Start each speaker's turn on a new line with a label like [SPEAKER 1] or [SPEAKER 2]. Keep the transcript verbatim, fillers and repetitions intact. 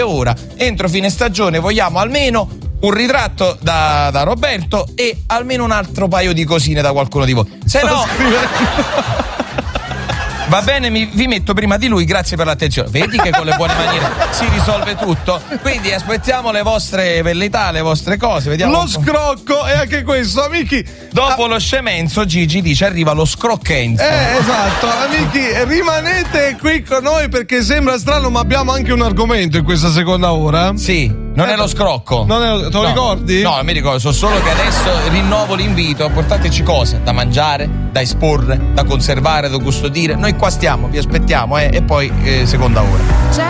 [SPEAKER 1] ora, entro fine stagione, vogliamo almeno un ritratto da, da Roberto e almeno un altro paio di cosine da qualcuno di voi. Se no... Va bene, mi, vi metto prima di lui, grazie per l'attenzione. Vedi che con le buone maniere si risolve tutto? Quindi aspettiamo le vostre velleità, le vostre cose. Vediamo
[SPEAKER 2] lo scrocco è anche questo, amici.
[SPEAKER 1] Dopo
[SPEAKER 2] ah.
[SPEAKER 1] lo scemenzo, Gigi dice arriva lo scrockenzo.
[SPEAKER 2] Eh, esatto, amici, rimanete qui con noi perché sembra strano, ma abbiamo anche un argomento in questa seconda ora.
[SPEAKER 1] Sì, non eh, è lo scrocco.
[SPEAKER 2] Non è lo, te lo
[SPEAKER 1] no.
[SPEAKER 2] ricordi?
[SPEAKER 1] No, non mi ricordo, so solo che adesso rinnovo l'invito, portateci cose da mangiare, da esporre, da conservare, da custodire. Noi qua stiamo, vi aspettiamo, eh, e poi eh, seconda ora.